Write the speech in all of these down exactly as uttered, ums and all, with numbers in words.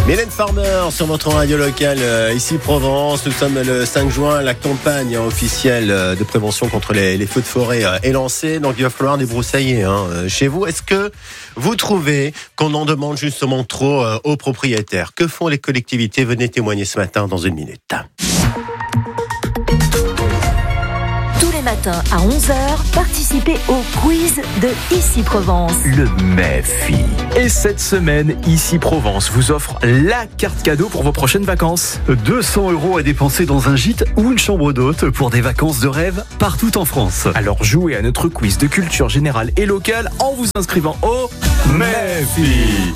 Mylène Farmer sur votre radio locale, euh, ici Provence. Nous sommes le cinq juin, la campagne officielle euh, de prévention contre les, les feux de forêt euh, est lancée. Donc il va falloir débroussailler hein, euh, chez vous. Est-ce que vous trouvez qu'on en demande justement trop euh, aux propriétaires? Que font les collectivités? Venez témoigner ce matin dans une minute. Matin à onze heures, participez au quiz de Ici Provence. Le Méfi. Et cette semaine, Ici Provence vous offre la carte cadeau pour vos prochaines vacances. deux cents euros à dépenser dans un gîte ou une chambre d'hôte pour des vacances de rêve partout en France. Alors jouez à notre quiz de culture générale et locale en vous inscrivant au Méfi.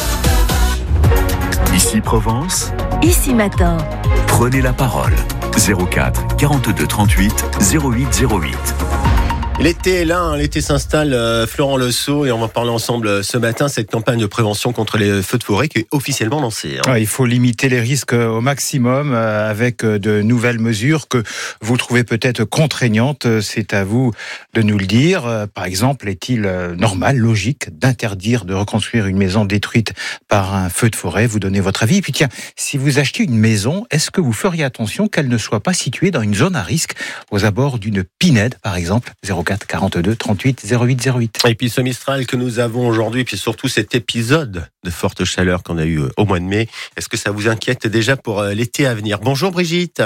Ici Provence. Ici Matin. Prenez la parole. zéro quatre quarante-deux trente-huit zéro huit zéro huit. L'été est là, hein, l'été s'installe, euh, Florent Le Sceau, et on va parler ensemble euh, ce matin, cette campagne de prévention contre les feux de forêt qui est officiellement lancée. Hein. Ouais, il faut limiter les risques au maximum euh, avec de nouvelles mesures que vous trouvez peut-être contraignantes. C'est à vous de nous le dire. Euh, par exemple, est-il euh, normal, logique d'interdire de reconstruire une maison détruite par un feu de forêt? Vous donnez votre avis. Et puis tiens, si vous achetez une maison, est-ce que vous feriez attention qu'elle ne soit pas située dans une zone à risque aux abords d'une pinède, par exemple? zéro quatre quarante-deux trente-huit zéro huit zéro huit. Et puis ce Mistral que nous avons aujourd'hui, et puis surtout cet épisode de forte chaleur qu'on a eu au mois de mai, est-ce que ça vous inquiète déjà pour l'été à venir? Bonjour Brigitte.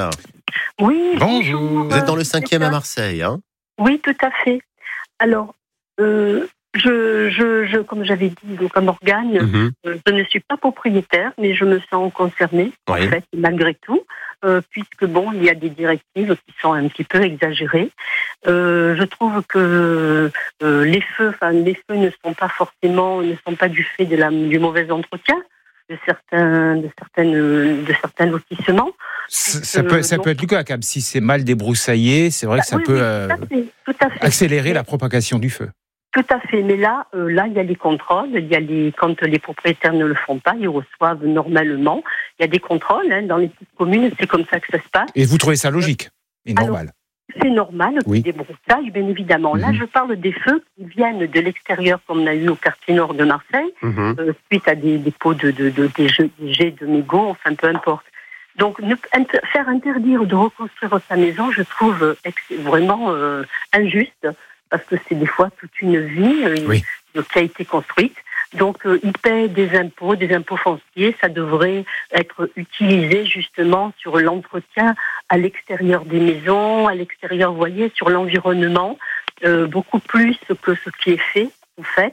Oui. Bonjour. Vous êtes dans le cinquième à Marseille, hein? Oui, tout à fait. Alors, euh, je, je, je, comme j'avais dit donc à Morgane, mm-hmm. euh, je ne suis pas propriétaire, mais je me sens concernée, oui. en fait, malgré tout. Euh, puisque bon, il y a des directives qui sont un petit peu exagérées. Euh, je trouve que euh, les feux, enfin les feux ne sont pas forcément, ne sont pas du fait de la, du mauvais entretien de certains, de certaines, de certains lotissements. Ça, ça peut, ça donc, peut être le cas, quand même. Si c'est mal débroussaillé, c'est vrai bah, que ça oui, peut oui, euh, tout à fait, tout à fait. accélérer la propagation du feu. Tout à fait, mais là, euh, là, il y a les contrôles. Il y a les quand les propriétaires ne le font pas, ils reçoivent normalement. Il y a des contrôles hein, dans les petites communes. C'est comme ça que ça se passe. Et vous trouvez ça logique et normal? Alors, c'est normal, oui. Des broussailles, bien évidemment. Mm-hmm. Là, je parle des feux qui viennent de l'extérieur, comme on a eu au quartier nord de Marseille, mm-hmm. euh, suite à des dépôts de, de, de, des, jets, des jets de mégots, enfin peu importe. Donc, ne, inter, faire interdire de reconstruire sa maison, je trouve vraiment euh, injuste. Parce que c'est des fois toute une vie euh, oui. qui a été construite. Donc, euh, ils paient des impôts, des impôts fonciers. Ça devrait être utilisé justement sur l'entretien à l'extérieur des maisons, à l'extérieur, vous voyez, sur l'environnement, euh, beaucoup plus que ce qui est fait, en fait.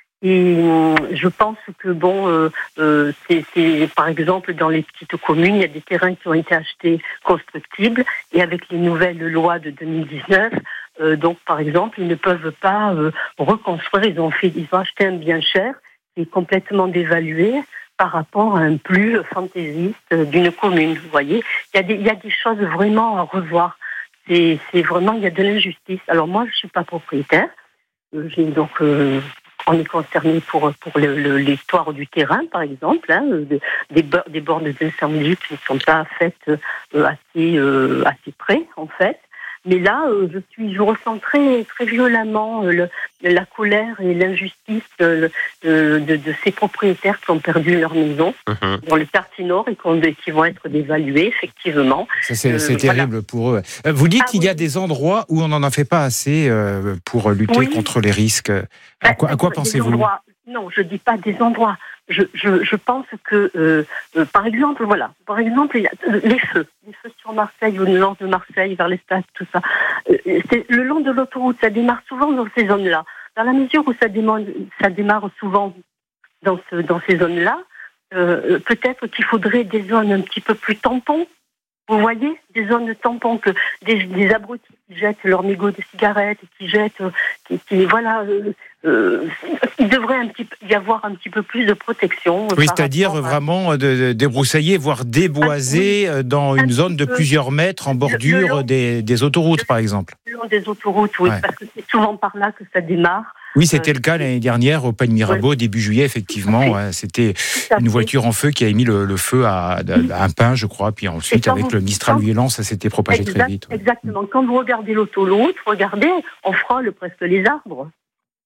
Et euh, je pense que, bon, euh, euh, c'est, c'est, par exemple, dans les petites communes, il y a des terrains qui ont été achetés constructibles. Et avec les nouvelles lois de deux mille dix-neuf, Euh, donc, par exemple, ils ne peuvent pas euh, reconstruire. Ils ont fait, ils ont acheté un bien cher qui est complètement dévalué par rapport à un plus fantaisiste d'une commune. Vous voyez, il y a des, il y a des choses vraiment à revoir. C'est, c'est vraiment, il y a de l'injustice. Alors moi, je suis pas propriétaire. Euh, j'ai donc, euh, on est concerné pour pour le, le, l'histoire du terrain, par exemple, hein, de, des, des bornes d'incendie qui ne sont pas faites euh, assez euh, assez près, en fait. Mais là, euh, je suis, je ressens très, très violemment euh, le, la colère et l'injustice de, de, de, de ces propriétaires qui ont perdu leur maison mmh. dans le quartier nord et qui vont être dévalués, effectivement. Ça, c'est, c'est euh, terrible voilà. pour eux. Vous dites ah, qu'il y a oui. des endroits où on n'en a fait pas assez euh, pour lutter oui. contre les risques. À ben, quoi, à quoi pensez-vous? Endroits, non, je ne dis pas des endroits. Je, je, je pense que, euh, euh, par exemple, voilà, par exemple, il y a, euh, les feux, les feux sur Marseille ou le long de Marseille vers l'espace, tout ça. Euh, c'est le long de l'autoroute, ça démarre souvent dans ces zones-là. Dans la mesure où ça démarre, ça démarre souvent dans, ce, dans ces zones-là, euh, peut-être qu'il faudrait des zones un petit peu plus tampons. Vous voyez, des zones tampons, que des, des abrutis qui jettent leurs mégots de cigarettes, qui jettent, qui, qui voilà, euh, euh, il devrait un petit, y avoir un petit peu plus de protection. Oui, c'est-à-dire vraiment à... de, de débroussailler, voire déboiser ah, oui. dans une zone de plusieurs mètres en bordure le long, des, des autoroutes, le, par exemple. Le long des autoroutes, oui, ouais. parce que c'est souvent par là que ça démarre. Oui, c'était euh, le cas l'année dernière au Pays de Mirabeau, oui. début juillet, effectivement. Ouais, c'était une voiture en feu qui a émis le, le feu à, à un pin, je crois. Puis ensuite, avec vous, le Mistral violent, ça s'était propagé exact, très vite. Ouais. Exactement. Quand vous regardez l'autoroute, regardez, on frôle presque les arbres.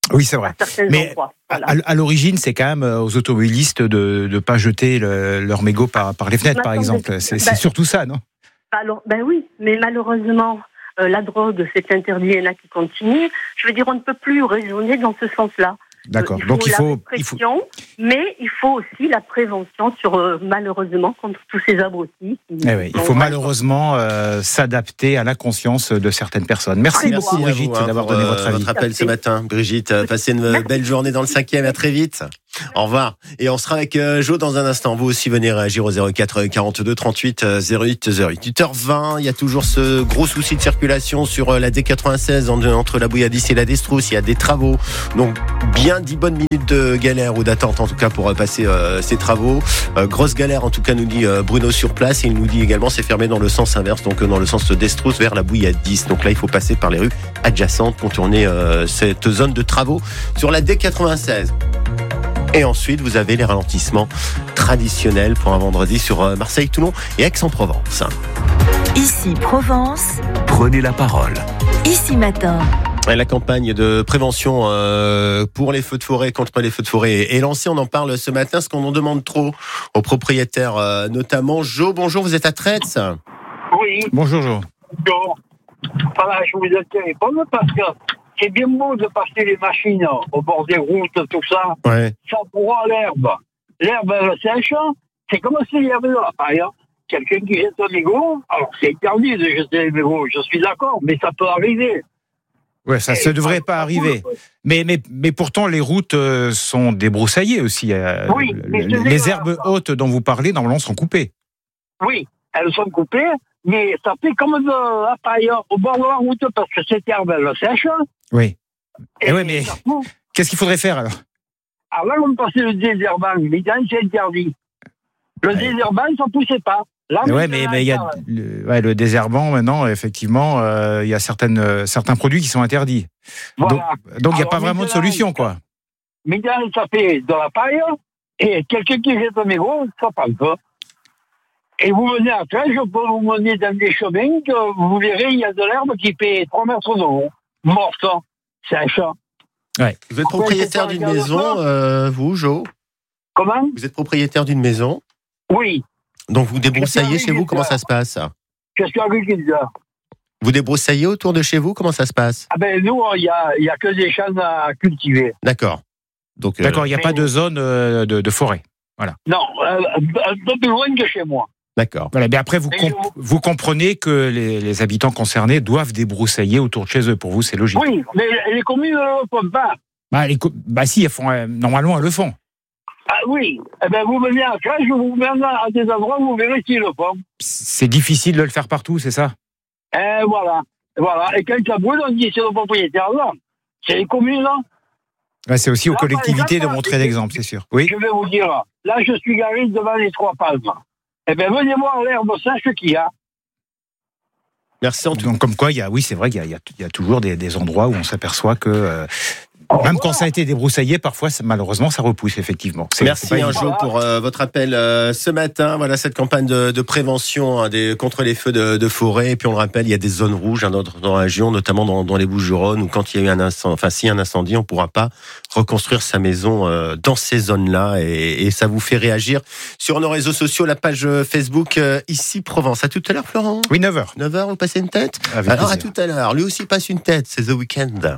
Oui, c'est vrai. Mais endroits, voilà. à, à l'origine, c'est quand même aux automobilistes de ne pas jeter le, leur mégot par, par les fenêtres, par exemple. C'est, c'est ben, surtout ça, non? Alors, ben oui, mais malheureusement, euh, la drogue, c'est interdit, il y en a qui continuent. Je veux dire, on ne peut plus raisonner dans ce sens-là. D'accord. Euh, il Donc il la faut, répression, il faut, mais il faut aussi la prévention sur euh, malheureusement contre tous ces abrutis. Eh oui, il faut malheureusement euh, s'adapter à la conscience de certaines personnes. Merci, Merci beaucoup, Brigitte, vous, hein, d'avoir pour, donné euh, votre avis. Votre appel ce matin, Brigitte. Passez une belle journée dans le cinquième. À très vite. Au revoir. Et on sera avec euh, Jo dans un instant. Vous aussi venez réagir au zéro quatre quarante-deux trente-huit zéro huit zéro huit. huit heures vingt. Il y a toujours ce gros souci de circulation sur euh, la D quatre-vingt-seize entre la Bouilladis et la Destrousse. Il y a des travaux. Donc bien dix bonnes minutes de galère ou d'attente en tout cas pour euh, passer euh, ces travaux. Euh, grosse galère en tout cas nous dit euh, Bruno sur place. Et il nous dit également c'est fermé dans le sens inverse, donc euh, dans le sens de Destrousse vers la Bouilladis. Donc là il faut passer par les rues adjacentes, contourner euh, cette zone de travaux sur la D quatre-vingt-seize. Et ensuite, vous avez les ralentissements traditionnels pour un vendredi sur Marseille, Toulon et Aix-en-Provence. Ici Provence. Prenez la parole. Ici Matin. La campagne de prévention euh, pour les feux de forêt, contre les feux de forêt est lancée. On en parle ce matin, ce qu'on en demande trop aux propriétaires, euh, notamment. Jo, bonjour, vous êtes à Traits ? Oui. Bonjour, Jo. Bonjour. Voilà, je vous ai téléphone parce que c'est bien beau de passer les machines au bord des routes, tout ça. Ouais. Ça pourra l'herbe. L'herbe, elle sèche. C'est comme s'il y avait de la paille. Quelqu'un qui jette un mégot, alors c'est interdit de jeter les mégots, je suis d'accord, mais ça peut arriver. Ouais, ça ne devrait pas arriver. Mais, mais, mais pourtant, les routes euh, sont débroussaillées aussi. Euh, Oui, mais les, les herbes hautes dont vous parlez, normalement, sont coupées. Oui, elles sont coupées, mais ça fait comme de la paille au bord de la route parce que cette herbe, elle sèche. Oui. Et, et ouais, mais qu'est-ce qu'il faudrait faire alors ? Avant, on passait le désherbant, mais là, c'est interdit. Le ouais. désherbant, ça ne poussait pas. Là, mais ouais, mais il y a le, ouais, le désherbant, maintenant, effectivement, euh, il y a certaines, euh, certains produits qui sont interdits. Voilà. Donc, il n'y a pas vraiment de solution, quoi. Mais là, ça fait de la paille, et quelqu'un qui jette un mégot, ça passe pas. Et vous venez après, je peux vous mener dans des chemins que vous verrez, il y a de l'herbe qui fait trois mètres de haut. Morte, sèche. Ouais. Vous êtes propriétaire d'une maison, euh, vous, Jo ? Comment ? Vous êtes propriétaire d'une maison ? Oui. Donc vous débroussaillez chez vous, comment ça se passe ? Je suis agriculteur. Vous débroussaillez autour de chez vous, comment ça se passe ? Ah ben nous, il n'y a, y a que des champs à cultiver. D'accord. Donc, D'accord, il n'y a pas de zone euh, de, de forêt. Voilà. Non, euh, un peu plus loin que chez moi. D'accord. Voilà, mais après, vous, comp- vous... vous comprenez que les, les habitants concernés doivent débroussailler autour de chez eux. Pour vous, c'est logique. Oui, mais les communes ne le font pas. Bah, les co- bah si, elles font, euh, normalement, elles le font. Ah oui, eh ben vous venez à Crèche, je vous mène à des endroits où vous verrez s'ils le font. C'est difficile de le faire partout, c'est ça ? Et voilà, voilà. Et quand ça brûle, on dit c'est le propriétaire là. C'est les communes là. Ouais, c'est aussi aux là, collectivités exemple, de montrer l'exemple, c'est sûr. Oui. Je vais vous dire, là je suis garé devant les trois palmes. Eh bien venez voir l'herbe sèche qu'il y a. Merci en tout cas. Donc comme quoi, il y a, oui c'est vrai qu'il y a, il y a, il y a toujours des, des endroits où on s'aperçoit que... Euh, Même quand ça a été débroussaillé, parfois, malheureusement, ça repousse, effectivement. C'est, Merci c'est un jour pour euh, votre appel euh, ce matin. Voilà cette campagne de, de prévention hein, des, contre les feux de, de forêt. Et puis on le rappelle, il y a des zones rouges hein, dans, dans la région, notamment dans, dans les Bouches-du-Rhône, où quand il y a eu un incendie, enfin s'il y a un incendie, on ne pourra pas reconstruire sa maison euh, dans ces zones-là. Et, et ça vous fait réagir sur nos réseaux sociaux, la page Facebook euh, Ici Provence. À tout à l'heure, Florent. Oui, neuf heures. neuf heures, vous passez une tête ? Avec Alors plaisir. à tout à l'heure. Lui aussi passe une tête, c'est The Weeknd.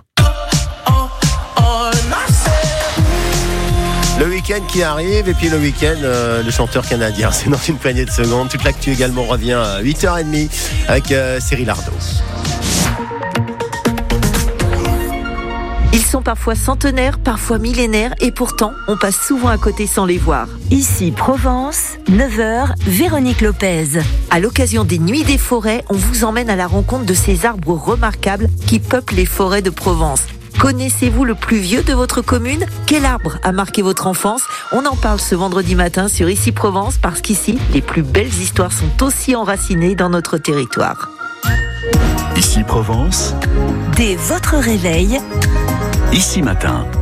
Le week-end qui arrive, et puis le week-end, euh, le chanteur canadien, c'est dans une poignée de secondes. Toute l'actu également revient à huit heures trente avec euh, Cyril Ardo. Ils sont parfois centenaires, parfois millénaires, et pourtant, on passe souvent à côté sans les voir. Ici Provence, neuf heures, Véronique Lopez. À l'occasion des Nuits des Forêts, on vous emmène à la rencontre de ces arbres remarquables qui peuplent les forêts de Provence. Connaissez-vous le plus vieux de votre commune ? Quel arbre a marqué votre enfance ? On en parle ce vendredi matin sur Ici Provence, parce qu'ici, les plus belles histoires sont aussi enracinées dans notre territoire. Ici Provence. Dès votre réveil, Ici Matin.